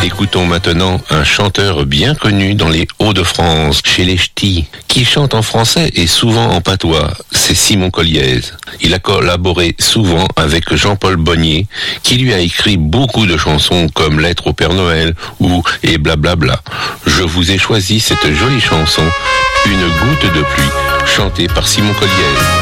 Écoutons maintenant un chanteur bien connu dans les Hauts-de-France, chez les Ch'tis, qui chante en français et souvent en patois. C'est Simon Colliez. Il a collaboré souvent avec Jean-Paul Bonnier, qui lui a écrit beaucoup de chansons comme Lettre au Père Noël ou Et blablabla. Je vous ai choisi cette jolie chanson, Une goutte de pluie, chantée par Simon Colliez.